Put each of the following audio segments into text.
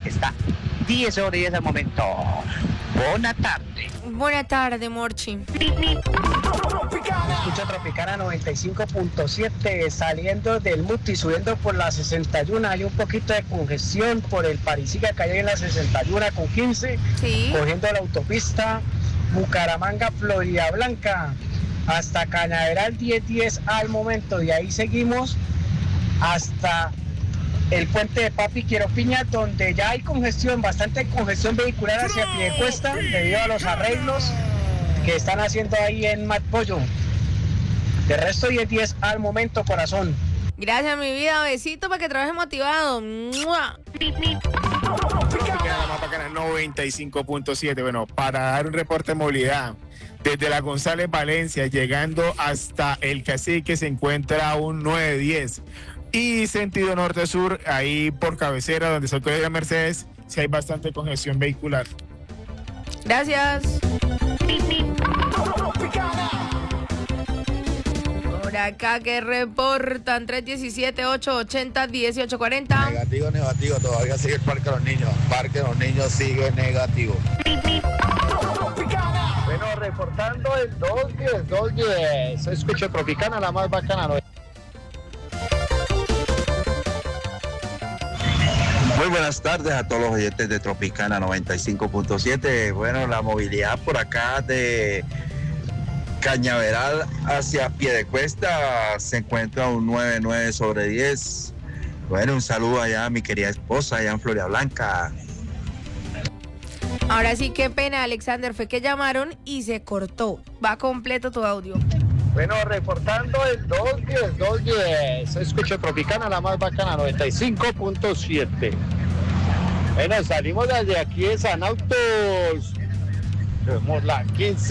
que está 10 sobre 10 al momento. Buena tarde. Buena tarde, Morchi. Escucha Tropicana 95.7, saliendo del Muti, subiendo por la 61. Hay un poquito de congestión por el Parisica que hay en la 61 con 15. Sí. Cogiendo la autopista Bucaramanga, Florida Blanca, hasta Cañaveral 1010 al momento. De ahí seguimos hasta el puente de Papi Quiropiña, donde ya hay congestión, bastante congestión vehicular hacia Piedecuesta, debido a los arreglos que están haciendo ahí en Matpollo. De resto 10-10 al momento, corazón. Gracias, mi vida. Besito para que trabajes motivado. ¡Mua! Tropicana, la más bacana, 95.7. Bueno, para dar un reporte de movilidad, desde la González Valencia, llegando hasta el Cacique, se encuentra un 910. Y sentido norte-sur, ahí por Cabecera, donde está el Colegio de Mercedes, sí hay bastante congestión vehicular. Gracias. Por acá que reportan 317-880-1840. Negativo, todavía sigue el Parque de los Niños. Parque de los Niños sigue negativo. Bueno, reportando el 210. Escucha Tropicana, la más bacana. Muy buenas tardes a todos los oyentes de Tropicana 95.7. Bueno, la movilidad por acá de Cañaveral hacia Piedecuesta se encuentra un 9 sobre 10. Bueno, un saludo allá a mi querida esposa allá en Florida Blanca. Ahora sí, qué pena, Alexander, fue que llamaron y se cortó. Va completo tu audio. Bueno, reportando el 210. Escucha Tropicana, la más bacana, 95.7. Bueno, salimos desde aquí de San Autos. Cogemos la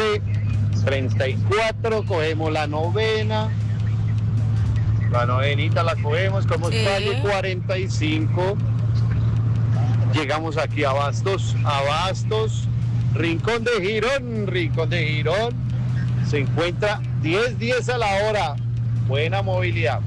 1534, cogemos la novena. La novenita la cogemos como calle 45. Llegamos aquí a Abastos, Rincón de Girón. Se encuentra 10 a la hora. Buena movilidad.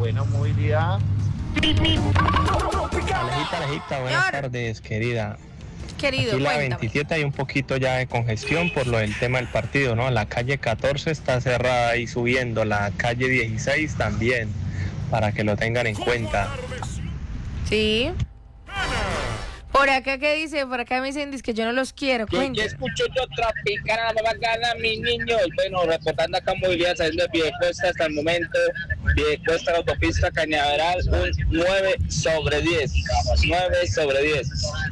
Alejita, buenas tardes, querida. Querido, Aquí la cuéntame. 27 hay un poquito ya de congestión por lo del tema del partido, ¿no? La calle 14 está cerrada y subiendo, la calle 16 también, para que lo tengan en cuenta. Sí. Por acá, ¿qué dice? Por acá me dicen que yo no los quiero. Yo escucho yo Tropicana, la más bacana, mis niños. Bueno, reportando acá movilidad saliendo de Piedecuesta hasta el momento. Piedecuesta, la autopista Cañaveral, un 9 sobre 10. 9 sobre 10.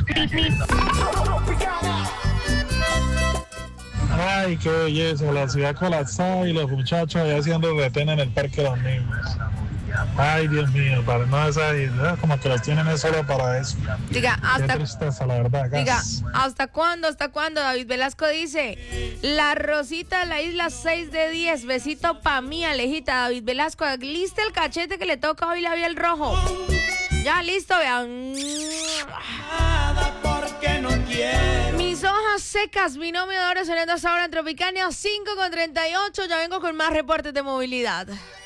Ay, qué belleza, la ciudad colapsada y los muchachos allá haciendo retén en el Parque de los Niños. Ay, Dios mío, para no esa idea, como que los tienen es solo para eso. Diga, Qué tristeza, la verdad. Diga, ¿hasta cuándo? David Velasco dice, la Rosita de la isla 6 de 10, besito pa' mí, Alejita. David Velasco, lista el cachete que le toca hoy labial rojo. Ya, listo, vean. Mis hojas secas, binomio de oro sonando hasta ahora en Tropicania 5:38. Ya vengo con más reportes de movilidad.